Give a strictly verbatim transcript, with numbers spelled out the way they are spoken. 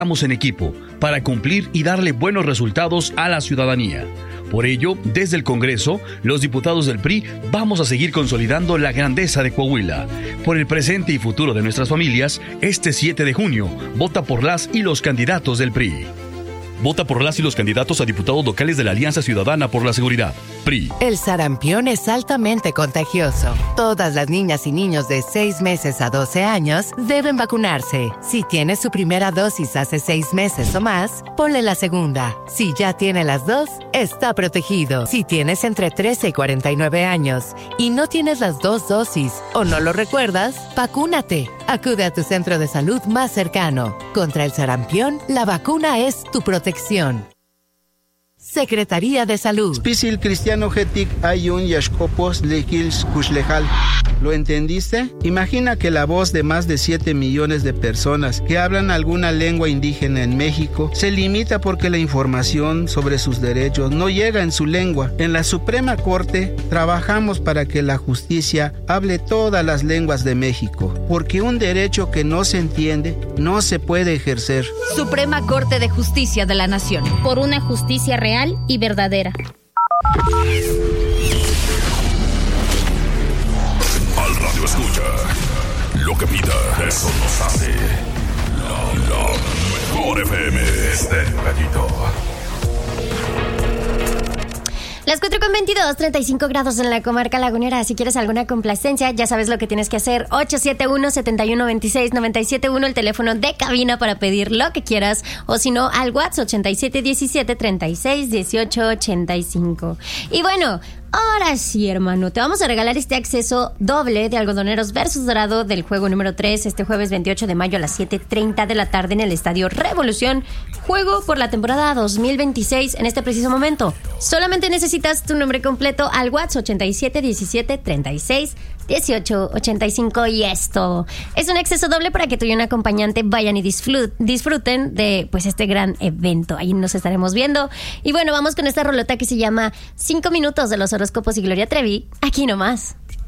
Estamos en equipo para cumplir y darle buenos resultados a la ciudadanía. Por ello, desde el Congreso, los diputados del P R I vamos a seguir consolidando la grandeza de Coahuila. Por el presente y futuro de nuestras familias, este siete de junio, vota por las y los candidatos del P R I. Vota por las y los candidatos a diputados locales de la Alianza Ciudadana por la Seguridad, P R I. El sarampión es altamente contagioso. Todas las niñas y niños de seis meses a doce años deben vacunarse. Si tiene su primera dosis hace seis meses o más, ponle la segunda. Si ya tiene las dos, está protegido. Si tienes entre trece y cuarenta y nueve años y no tienes las dos dosis o no lo recuerdas, vacúnate. Acude a tu centro de salud más cercano. Contra el sarampión, la vacuna es tu protección. Secretaría de Salud. Spisil cristiano getic ayun yashkopos lekils kushlejal. ¿Lo entendiste? Imagina que la voz de más de siete millones de personas que hablan alguna lengua indígena en México se limita porque la información sobre sus derechos no llega en su lengua. En la Suprema Corte trabajamos para que la justicia hable todas las lenguas de México, porque un derecho que no se entiende no se puede ejercer. Suprema Corte de Justicia de la Nación. Por una justicia real y verdadera. Al radio escucha lo que pida, eso nos hace la, la mejor F M. Estéreo Gallito. Las cuatro con veintidós, treinta y cinco grados en la comarca lagunera. Si quieres alguna complacencia, ya sabes lo que tienes que hacer. ocho siete uno, siete uno dos seis, nueve siete uno, el teléfono de cabina para pedir lo que quieras. O si no, al WhatsApp ochenta y siete diecisiete, treinta y seis dieciocho ochenta y cinco. Y bueno, ahora sí, hermano, te vamos a regalar este acceso doble de Algodoneros versus Dorado del juego número tres este jueves veintiocho de mayo a las siete treinta de la tarde en el Estadio Revolución. Juego por la temporada dos mil veintiséis en este preciso momento. Solamente necesitas tu nombre completo al WhatsApp ochenta y siete diecisiete, treinta y seis dieciocho ochenta y cinco y esto es un acceso doble para que tú y un acompañante vayan y disfruten de pues este gran evento. Ahí nos estaremos viendo. Y bueno, vamos con esta rolota que se llama cinco minutos de los horóscopos y Gloria Trevi, aquí nomás.